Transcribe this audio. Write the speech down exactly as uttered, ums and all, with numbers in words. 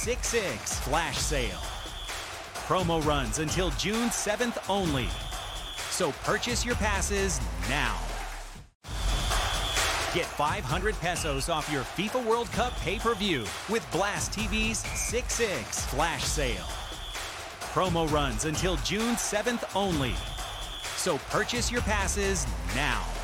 six six Flash Sale. Promo runs until June seventh only. So purchase your passes now. Get five hundred pesos off your FIFA World Cup pay-per-view with Blast T V's six six Flash Sale. Promo runs until June seventh only. So purchase your passes now.